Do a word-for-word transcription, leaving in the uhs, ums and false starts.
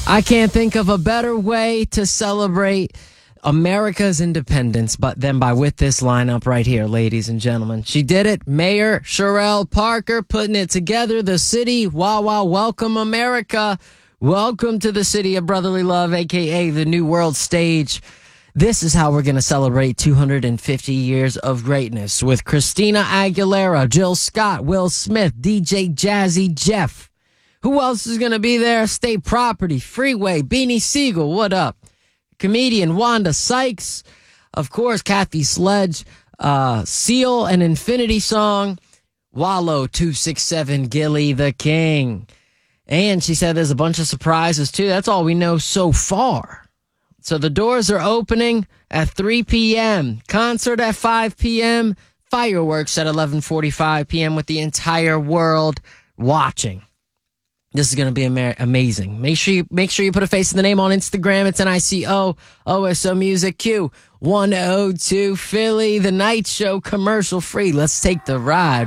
I can't think of a better way to celebrate America's independence but than by with this lineup right here, ladies and gentlemen. She did it. Mayor Cherelle Parker putting it together. The city, wow, wow, welcome America. Welcome to the city of brotherly love, a k a the New World Stage. This is how we're going to celebrate two hundred fifty years of greatness with Christina Aguilera, Jill Scott, Will Smith, D J Jazzy Jeff. Who else is going to be there? State Property, Freeway, Beanie Siegel, what up? Comedian Wanda Sykes, of course, Kathy Sledge, uh, Seal and Infinity Song, Wallow two six seven, Gilly the King. And she said there's a bunch of surprises too. That's all we know so far. So the doors are opening at three p.m., concert at five p.m., fireworks at eleven forty-five p.m. with the entire world watching. This is going to be ama- amazing. Make sure you make sure you put a face in the name on Instagram. It's N I C O O S O Music Q one oh two Philly, the night show, commercial free. Let's take the ride.